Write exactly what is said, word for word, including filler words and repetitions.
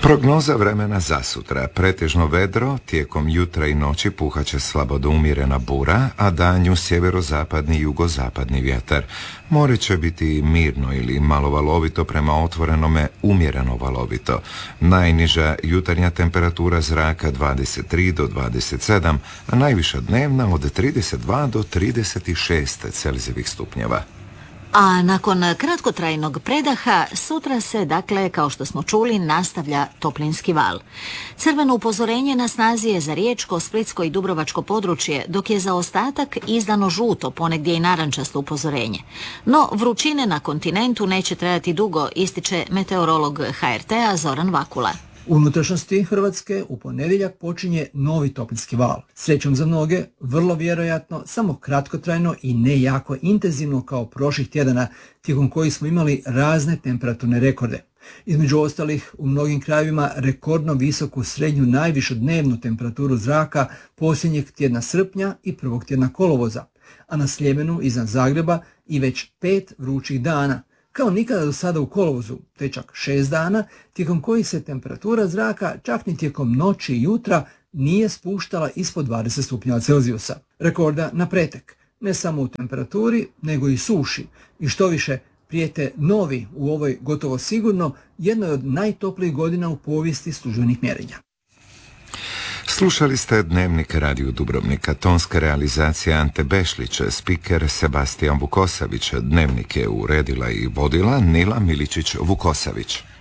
Prognoza vremena za sutra. Pretežno vedro, tijekom jutra i noći puhaće slabo do umjerena bura, a danju sjeverozapadni i jugozapadni vjetar. More će biti mirno ili malo valovito, prema otvorenome umjereno valovito. Najniža jutarnja temperatura zraka dvadeset tri do dvadeset sedam, a najviša dnevna od trideset dva do trideset šest Celzijevih stupnjeva. A nakon kratkotrajnog predaha, sutra se, dakle, kao što smo čuli, nastavlja toplinski val. Crveno upozorenje na snazi je za riječko, splitsko i dubrovačko područje, dok je za ostatak izdano žuto, ponegdje i narančasto upozorenje. No, vrućine na kontinentu neće trajati dugo, ističe meteorolog ha er te-a Zoran Vakula. U unutrašnjosti Hrvatske u ponedjeljak počinje novi toplinski val. Srećom za mnoge, vrlo vjerojatno, samo kratkotrajno i ne jako intenzivno kao prošlih tjedana, tijekom kojih smo imali razne temperaturne rekorde. Između ostalih, u mnogim krajevima rekordno visoku srednju najvišu dnevnu temperaturu zraka posljednjeg tjedna srpnja i prvog tjedna kolovoza, a na Sljemenu iznad Zagreba i već pet vrućih dana, kao nikada do sada u kolovozu, te čak šest dana, tijekom kojih se temperatura zraka čak ni tijekom noći i jutra nije spuštala ispod dvadeset stupnjeva Celzijusa. Rekorda na pretek, ne samo u temperaturi, nego i suši. I što više, prijete novi u ovoj gotovo sigurno jednoj od najtoplijih godina u povijesti službenih mjerenja. Slušali ste Dnevnik Radio Dubrovnika, tonska realizacija Ante Bešlić, spiker Sebastijan Vukosavić, Dnevnik je uredila i vodila Nila Miličić-Vukosavić.